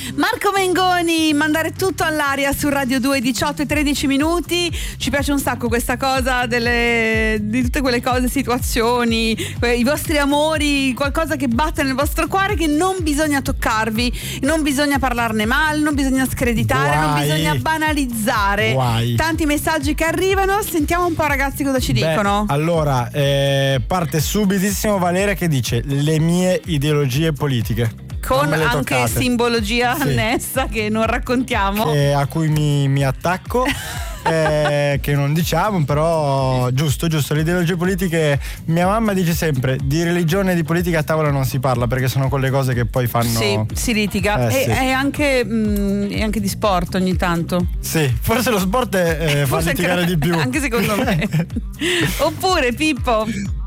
Marco Mengoni, mandare tutto all'aria su Radio 2, 18 e 13 minuti. Ci piace un sacco questa cosa di tutte quelle cose, situazioni, i vostri amori, qualcosa che batte nel vostro cuore, che non bisogna toccarvi, non bisogna parlarne male, non bisogna screditare, non bisogna banalizzare. Tanti messaggi che arrivano, sentiamo un po' ragazzi cosa ci dicono. Allora, parte subitissimo Valeria che dice le mie ideologie politiche. Con anche simbologia annessa che non raccontiamo, a cui mi attacco. Che non diciamo, però giusto, le ideologie politiche. Mia mamma dice sempre di religione e di politica a tavola non si parla, perché sono quelle cose che poi fanno. Sì, si litiga. E anche di sport ogni tanto. Sì, forse lo sport fa litigare di più. Anche secondo me. Oppure Pippo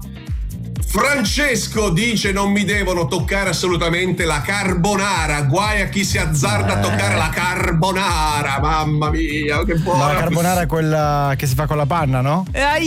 Francesco dice non mi devono toccare assolutamente la carbonara, guai a chi si azzarda a toccare la carbonara, mamma mia che buona. La carbonara è quella che si fa con la panna, no?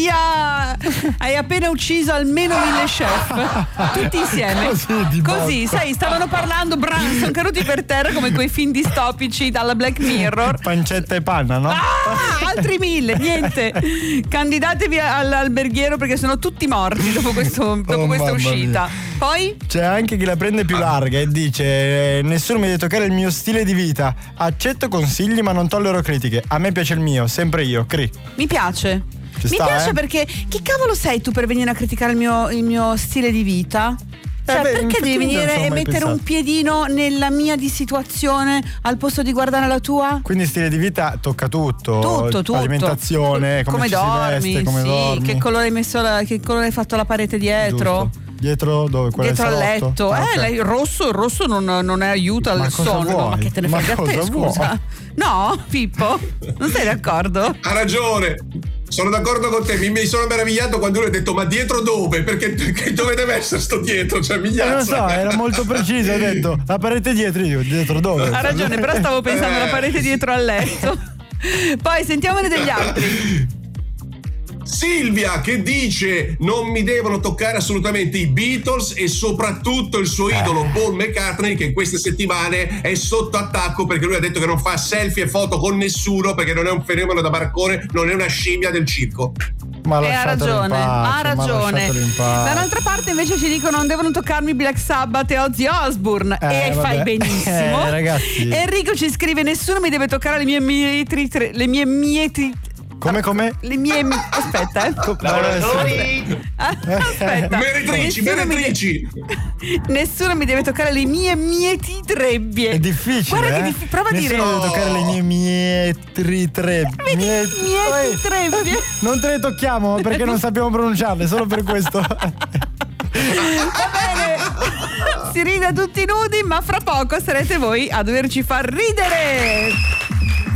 Hai appena ucciso almeno 1000 chef tutti insieme così sai, stavano parlando, sono caduti per terra come quei film distopici dalla Black Mirror. Pancetta e panna, no? Altri 1000, niente. Candidatevi all'alberghiero perché sono tutti morti dopo questa uscita. Poi c'è anche chi la prende più larga e dice nessuno mi deve toccare il mio stile di vita, accetto consigli ma non tollero critiche, a me piace il mio, sempre io. Mi piace perché chi cavolo sei tu per venire a criticare il mio stile di vita? Perché devi venire e mettere un piedino nella mia di situazione al posto di guardare la tua? Quindi stile di vita tocca tutto. Alimentazione, come dormi, si veste, come dormi. Che colore hai messo che colore hai fatto la parete dietro? Giusto. Dietro dove? Dietro al letto. Okay. Il rosso non aiuta al sonno. Ma che te ne frega a te, scusa? No, Pippo? Non sei d'accordo? Ha ragione. Sono d'accordo con te, mi sono meravigliato quando lui ha detto ma dietro dove? Perché dove deve essere sto dietro? Cioè non lo so, era molto preciso, ha detto la parete dietro, io dietro dove? Ha ragione, però stavo pensando alla parete dietro al letto. Poi sentiamone degli altri. Silvia che dice non mi devono toccare assolutamente i Beatles e soprattutto il suo idolo Paul McCartney, che in queste settimane è sotto attacco perché lui ha detto che non fa selfie e foto con nessuno perché non è un fenomeno da baraccone, non è una scimmia del circo. Ma ha ragione. Dall'altra parte invece ci dicono non devono toccarmi Black Sabbath e Ozzy Osbourne e fai benissimo. Ragazzi. Enrico ci scrive nessuno mi deve toccare le mie mietri. Come? Le mie aspetta. Aspetta. Meretrici. Nessuno mi deve toccare le mie mietitrebbie. È difficile. Guarda che prova a dire. Nessuno deve toccare le mie mietitrebbie. Mietitrebbie. Non te le tocchiamo perché non sappiamo pronunciarle, solo per questo. Va bene. Si ride tutti nudi, ma fra poco sarete voi a doverci far ridere.